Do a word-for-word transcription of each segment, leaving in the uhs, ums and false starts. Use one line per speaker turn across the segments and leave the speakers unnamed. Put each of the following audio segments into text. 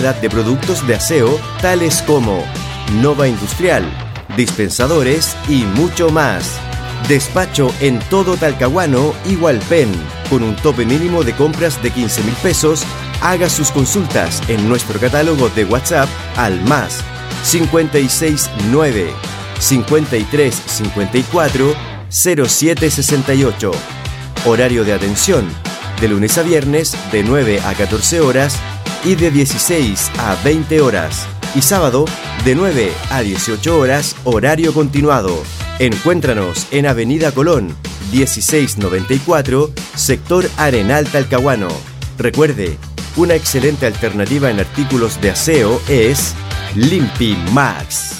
variedad de productos de aseo tales como Nova Industrial, dispensadores y mucho más. Despacho en todo Talcahuano y Hualpén. Con un tope mínimo de compras de quince mil pesos, haga sus consultas en nuestro catálogo de WhatsApp al más cinco seis nueve, cinco tres cinco cuatro, cero siete seis ocho. Horario de atención de lunes a viernes de nueve a catorce horas y de dieciséis a veinte horas. Y sábado de nueve a dieciocho horas, horario continuado. Encuéntranos en Avenida Colón, dieciséis noventa y cuatro, sector Arenal Talcahuano. Recuerde, una excelente alternativa en artículos de aseo es Limpi Max.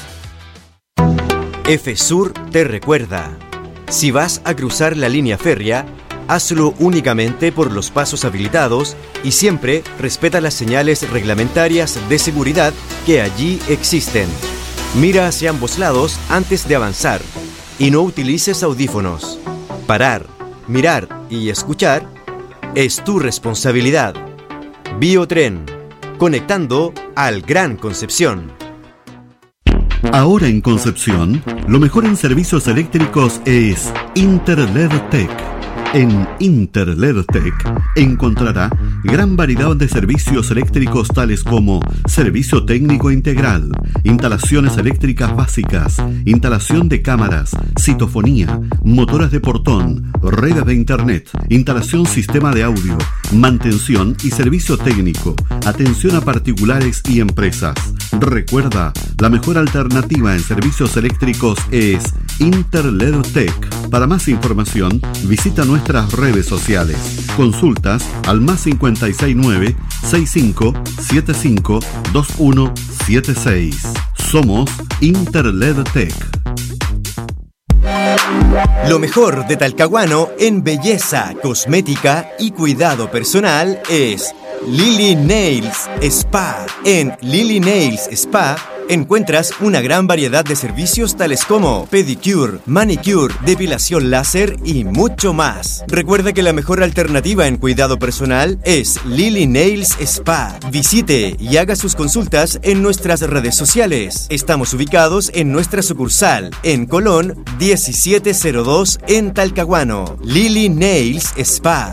F-Sur te recuerda, si vas a cruzar la línea férrea, hazlo únicamente por los pasos habilitados y siempre respeta las señales reglamentarias de seguridad que allí existen. Mira hacia ambos lados antes de avanzar y no utilices audífonos. Parar, mirar y escuchar es tu responsabilidad. Biotren, conectando al Gran Concepción.
Ahora en Concepción, lo mejor en servicios eléctricos es Interledtech. En Interledtech encontrará gran variedad de servicios eléctricos tales como servicio técnico integral, instalaciones eléctricas básicas, instalación de cámaras, citofonía, motoras de portón, redes de internet, instalación sistema de audio, mantención y servicio técnico, atención a particulares y empresas. Recuerda, la mejor alternativa en servicios eléctricos es Interledtech. Para más información, visita nuestras redes sociales. Consultas al más cinco seis nueve, seis cinco siete cinco, dos uno siete seis. Somos Interledtech.
Lo mejor de Talcahuano en belleza, cosmética y cuidado personal es Lily Nails Spa. En Lily Nails Spa encuentras una gran variedad de servicios tales como pedicure, manicure, depilación láser y mucho más. Recuerda que la mejor alternativa en cuidado personal es Lily Nails Spa. Visite y haga sus consultas en nuestras redes sociales. Estamos ubicados en nuestra sucursal en Colón diecisiete cero dos en Talcahuano. Lily Nails Spa.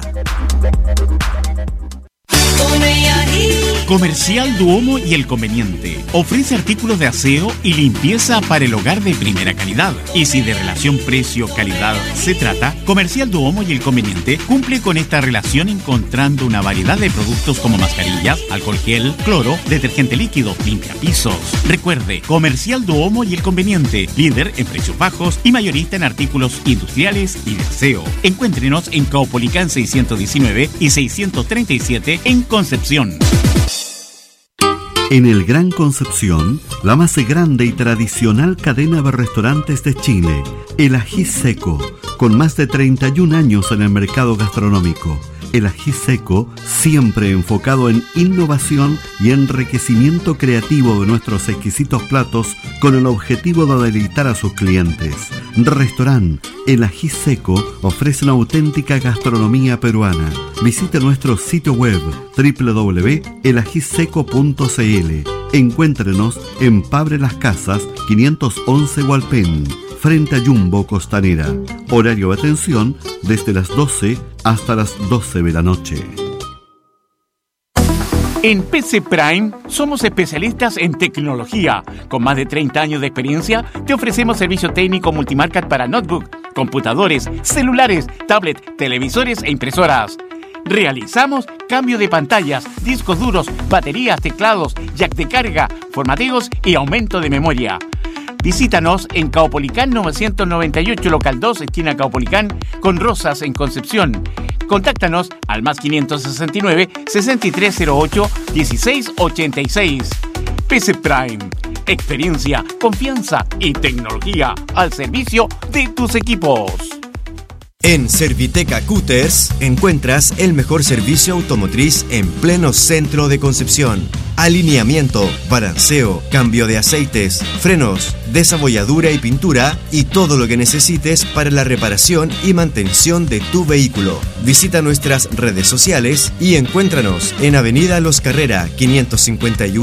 Comercial Duomo y El Conveniente ofrece artículos de aseo y limpieza para el hogar de primera calidad. Y si de relación precio-calidad se trata, Comercial Duomo y El Conveniente cumple con esta relación encontrando una variedad de productos como mascarillas, alcohol gel, cloro, detergente líquido, limpiapisos. Recuerde, Comercial Duomo y El Conveniente, líder en precios bajos y mayorista en artículos industriales y de aseo. Encuéntrenos en Caupolicán seiscientos diecinueve y seiscientos treinta y siete en Concepción.
En el Gran Concepción, la más grande y tradicional cadena de restaurantes de Chile, El Ají Seco, con más de treinta y un años en el mercado gastronómico. El Ají Seco, siempre enfocado en innovación y enriquecimiento creativo de nuestros exquisitos platos con el objetivo de deleitar a sus clientes. Restaurante El Ají Seco ofrece una auténtica gastronomía peruana. Visite nuestro sitio web doble u doble u doble u punto el ají seco punto c l. Encuéntrenos en Pabre Las Casas quinientos once Hualpén, frente a Jumbo Costanera. Horario de atención desde las doce hasta las doce de la noche.
En P C Prime somos especialistas en tecnología. Con más de treinta años de experiencia, te ofrecemos servicio técnico multimarca para notebook, computadores, celulares, tablet, televisores e impresoras. Realizamos cambio de pantallas, discos duros, baterías, teclados, jack de carga, formateos y aumento de memoria. Visítanos en Caupolicán novecientos noventa y ocho, local dos, esquina Caupolicán, con Rosas en Concepción. Contáctanos al más quinientos sesenta y nueve, sesenta y tres cero ocho, dieciséis ochenta y seis. P C Prime. Experiencia, confianza y tecnología al servicio de tus equipos.
En Serviteca Cutters encuentras el mejor servicio automotriz en pleno centro de Concepción. Alineamiento, balanceo, cambio de aceites, frenos, desabolladura y pintura y todo lo que necesites para la reparación y mantención de tu vehículo. Visita nuestras redes sociales y encuéntranos en Avenida Los Carrera quinientos cincuenta y uno